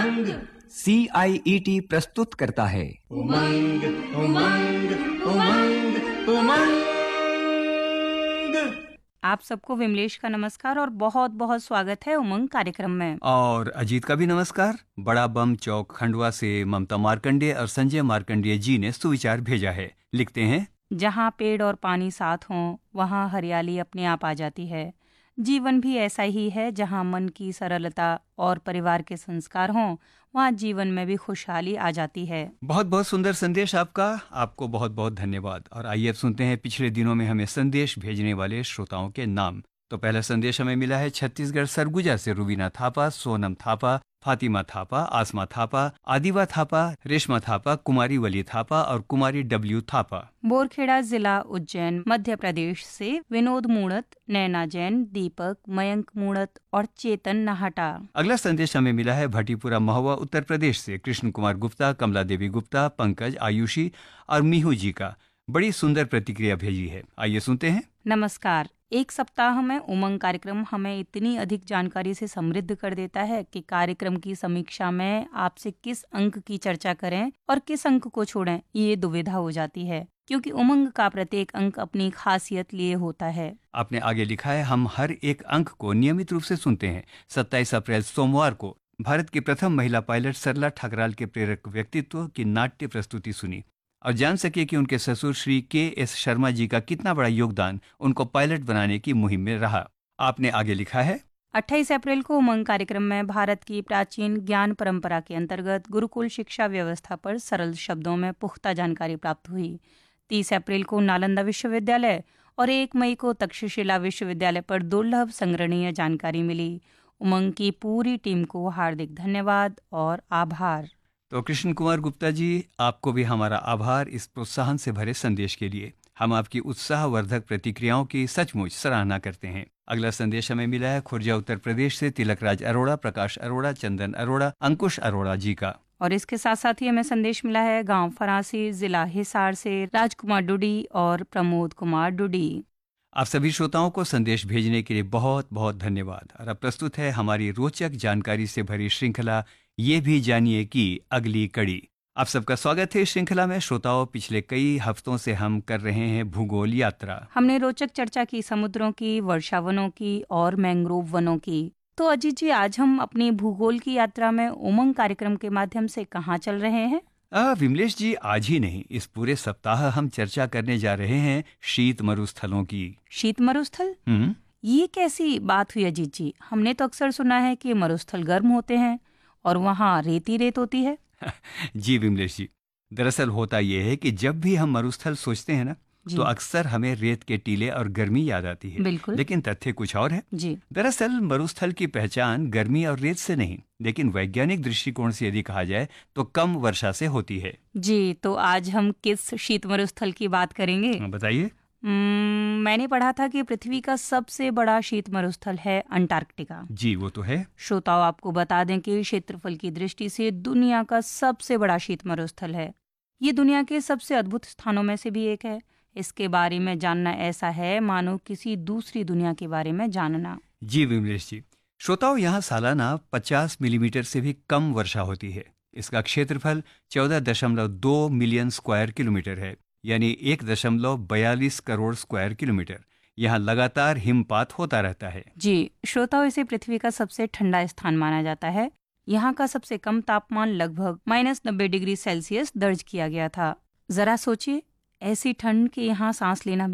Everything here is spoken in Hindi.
उमंग। CIET प्रस्तुत करता है उमंग उमंग उमंग उमंग। आप सबको विमलेश का नमस्कार और बहुत बहुत स्वागत है उमंग कार्यक्रम में। और अजीत का भी नमस्कार। बड़ा बम चौक खंडवा से ममता मार्कंडेय और संजय मार्कंडेय जी ने सुविचार भेजा है। लिखते हैं, जहाँ पेड़ और पानी साथ हों वहाँ हरियाली अपने आप आ जाती है। जीवन भी ऐसा ही है, जहाँ मन की सरलता और परिवार के संस्कार हों वहाँ जीवन में भी खुशहाली आ जाती है। बहुत बहुत सुंदर संदेश आपका। आपको बहुत बहुत धन्यवाद। और आइए अब सुनते हैं पिछले दिनों में हमें संदेश भेजने वाले श्रोताओं के नाम। तो पहला संदेश हमें मिला है छत्तीसगढ़ सरगुजा से रुबीना थापा, सोनम थापा, फातिमा थापा, आसमा थापा, आदिवा थापा, रेशमा थापा, कुमारी वली थापा और कुमारी डब्ल्यू थापा। बोरखेड़ा जिला उज्जैन मध्य प्रदेश से विनोद मूणत, नैना जैन, दीपक, मयंक मूणत और चेतन नाहटा। अगला संदेश हमें मिला है भटीपुरा महुआ उत्तर प्रदेश से कृष्ण कुमार गुप्ता, कमला देवी गुप्ता, पंकज, आयुषी और मीहू जी का बड़ी सुंदर प्रतिक्रिया भेजी है। आइए सुनते हैं। नमस्कार। एक सप्ताह में उमंग कार्यक्रम हमें इतनी अधिक जानकारी से समृद्ध कर देता है कि कार्यक्रम की समीक्षा में आपसे किस अंक की चर्चा करें और किस अंक को छोड़ें ये दुविधा हो जाती है, क्योंकि उमंग का प्रत्येक अंक अपनी खासियत लिए होता है। आपने आगे लिखा है, हम हर एक अंक को नियमित रूप से सुनते हैं। 27 अप्रैल सोमवार को भारत की प्रथम महिला पायलट सरला ठकराल के प्रेरक व्यक्तित्व की नाट्य प्रस्तुति सुनी और जान सके कि उनके ससुर श्री KS शर्मा जी का कितना बड़ा योगदान उनको पायलट बनाने की मुहिम में रहा। आपने आगे लिखा है, 28 अप्रैल को उमंग कार्यक्रम में भारत की प्राचीन ज्ञान परंपरा के अंतर्गत गुरुकुल शिक्षा व्यवस्था पर सरल शब्दों में पुख्ता जानकारी प्राप्त हुई। 30 अप्रैल को नालंदा विश्वविद्यालय और 1 मई को तक्षशिला विश्वविद्यालय पर दुर्लभ संग्रहणीय जानकारी मिली। उमंग की पूरी टीम को हार्दिक धन्यवाद और आभार। तो कृष्ण कुमार गुप्ता जी, आपको भी हमारा आभार इस प्रोत्साहन से भरे संदेश के लिए। हम आपकी उत्साहवर्धक प्रतिक्रियाओं की सचमुच सराहना करते हैं। अगला संदेश हमें मिला है खुर्जा उत्तर प्रदेश से तिलकराज अरोड़ा, प्रकाश अरोड़ा, चंदन अरोड़ा, अंकुश अरोड़ा जी का। और इसके साथ साथ ही हमें संदेश मिला है गांव फरासी, जिला हिसार से राजकुमार डुडी और प्रमोद कुमार डुडी। आप सभी श्रोताओं को संदेश भेजने के लिए बहुत बहुत धन्यवाद। और अब प्रस्तुत है हमारी रोचक जानकारी से भरी श्रृंखला ये भी जानिए की अगली कड़ी। आप सबका स्वागत है इस श्रृंखला में। श्रोताओं, पिछले कई हफ्तों से हम कर रहे हैं भूगोल यात्रा। हमने रोचक चर्चा की समुद्रों की, वर्षावनों की और मैंग्रोव वनों की। तो अजीत जी, आज हम अपनी भूगोल की यात्रा में उमंग कार्यक्रम के माध्यम से कहाँ चल रहे हैं? विमलेश जी, आज ही नहीं, इस पूरे सप्ताह हम चर्चा करने जा रहे हैं शीत मरुस्थलों की। शीत मरुस्थल? ये कैसी बात हुई अजीत जी? हमने तो अक्सर सुना है कि मरुस्थल गर्म होते हैं और वहाँ रेत ही रेत होती है। जी विमलेश जी, दरअसल होता यह है कि जब भी हम मरुस्थल सोचते हैं ना, तो अक्सर हमें रेत के टीले और गर्मी याद आती है। बिल्कुल। लेकिन तथ्य कुछ और है जी। दरअसल मरुस्थल की पहचान गर्मी और रेत से नहीं, लेकिन वैज्ञानिक दृष्टिकोण से यदि कहा जाए तो कम वर्षा से होती है। जी, तो आज हम किस शीत मरुस्थल की बात करेंगे? बताइए। मैंने पढ़ा था कि पृथ्वी का सबसे बड़ा शीत मरुस्थल है अंटार्कटिका। जी, वो तो है। श्रोताओं, आपको बता दें कि क्षेत्रफल की दृष्टि से दुनिया का सबसे बड़ा शीत मरुस्थल है। ये दुनिया के सबसे अद्भुत स्थानों में से भी एक है। इसके बारे में जानना ऐसा है मानो किसी दूसरी दुनिया के बारे में जानना। जी विमलेश जी, श्रोताओं, यहाँ सालाना 50 मिलीमीटर से भी कम वर्षा होती है। इसका क्षेत्रफल 14.2 मिलियन स्क्वायर किलोमीटर है, यानी 1.42 करोड़ स्क्वायर किलोमीटर। यहाँ लगातार हिमपात होता रहता है। जी श्रोताओं, इसे पृथ्वी का सबसे ठंडा स्थान माना जाता है। यहाँ का सबसे कम तापमान लगभग -90 डिग्री सेल्सियस दर्ज किया गया था। जरा सोचिए, ऐसी ठंड के यहाँ सांस लेना